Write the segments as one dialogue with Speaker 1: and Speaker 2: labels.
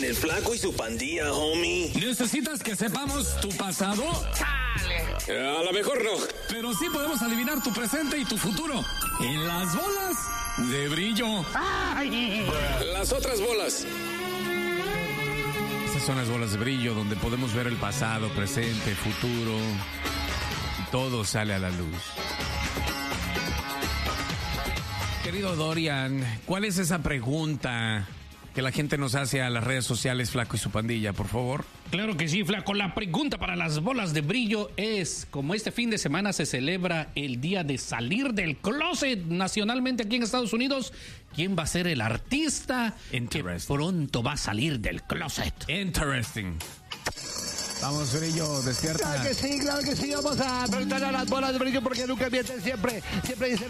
Speaker 1: en el Flaco y su Pandilla, homie.
Speaker 2: ¿Necesitas que sepamos tu pasado?
Speaker 1: A lo mejor no.
Speaker 2: Pero sí podemos adivinar tu presente y tu futuro. En las bolas de brillo.
Speaker 1: Las otras bolas.
Speaker 2: Esas son las bolas de brillo donde podemos ver el pasado, presente, futuro. Y todo sale a la luz. Querido Dorian, ¿cuál es esa pregunta que la gente nos hace a las redes sociales, Flaco y su Pandilla, por favor?
Speaker 3: Claro que sí, Flaco. La pregunta para las bolas de brillo es, como este fin de semana se celebra el día de salir del closet nacionalmente aquí en Estados Unidos, ¿quién va a ser el artista que pronto va a salir del closet?
Speaker 2: Interesting. Vamos, Brillo, despierta.
Speaker 4: Claro que sí. Vamos a preguntarle a las bolas de brillo porque nunca mienten, siempre dicen...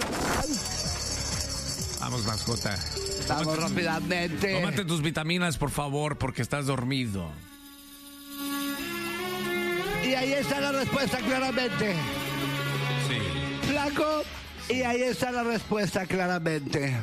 Speaker 2: Vamos, mascota.
Speaker 4: Vamos rápidamente.
Speaker 2: Tómate tus vitaminas, por favor, porque estás dormido.
Speaker 4: Y ahí está la respuesta claramente.
Speaker 2: Sí.
Speaker 4: Flaco, y ahí está la respuesta claramente.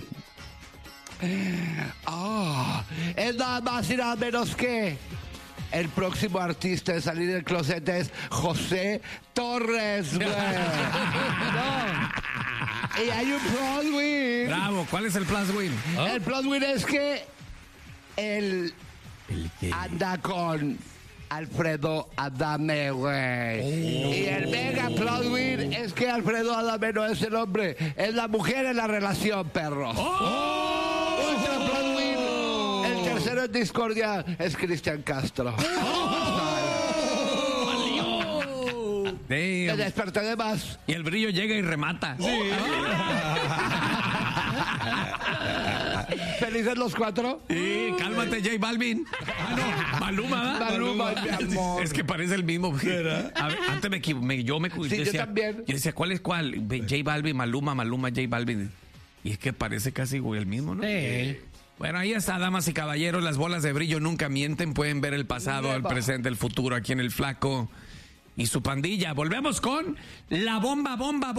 Speaker 4: Es nada más y nada menos que el próximo artista de salir del closet es José Torres, güey. No. Y hay un plus win.
Speaker 2: Bravo, ¿cuál es el plus win?
Speaker 4: El plus win es que él anda con Alfredo Adame, güey. Y el mega plus win es que Alfredo Adame no es el hombre, es la mujer en la relación, perros. Ultra plus win. El tercero en discordia es Cristian Castro. Me desperté de más.
Speaker 2: Y el Brillo llega y remata. Sí.
Speaker 4: ¿Felices los cuatro?
Speaker 2: Sí, cálmate, J Balvin. Maluma, ¿verdad?
Speaker 4: Maluma, mi amor.
Speaker 2: Es que parece el mismo. A ver, antes yo
Speaker 4: decía, yo también.
Speaker 2: Yo decía, ¿cuál es cuál? J Balvin, Maluma, J Balvin. Y es que parece casi el mismo, ¿no?
Speaker 3: Sí.
Speaker 2: Bueno, ahí está, damas y caballeros. Las bolas de brillo nunca mienten. Pueden ver el pasado, el presente, el futuro aquí en el Flaco y su Pandilla. Volvemos con la bomba.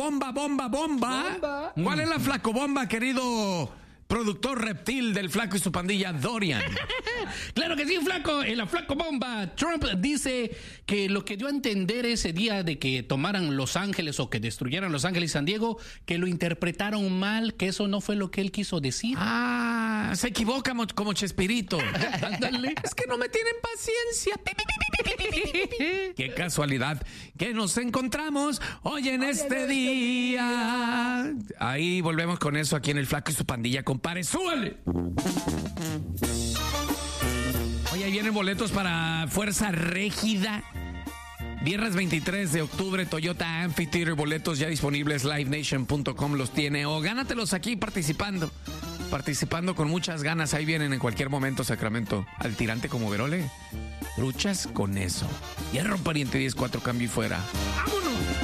Speaker 2: ¿Cuál es la Flaco bomba, querido productor reptil del Flaco y su Pandilla, Dorian?
Speaker 3: Claro que sí, Flaco. En la Flaco bomba, Trump dice que lo que dio a entender ese día de que tomaran Los Ángeles o que destruyeran Los Ángeles y San Diego, que lo interpretaron mal, que eso no fue lo que él quiso decir.
Speaker 2: Se equivoca como Chespirito. Ándale. Es que no me tienen paciencia. Qué casualidad que nos encontramos hoy en este día. Ahí volvemos con eso aquí en el Flaco y su Pandilla, compadre. ¡Súbale! Oye, ahí vienen boletos para Fuerza Régida. Viernes 23 de octubre, Toyota Amphitheater. Boletos ya disponibles, livenation.com los tiene. O gánatelos aquí participando con muchas ganas. Ahí vienen en cualquier momento, Sacramento. Al tirante como Verole. Luchas con eso. Hierro pariente 10-4, cambio y fuera. ¡Vámonos!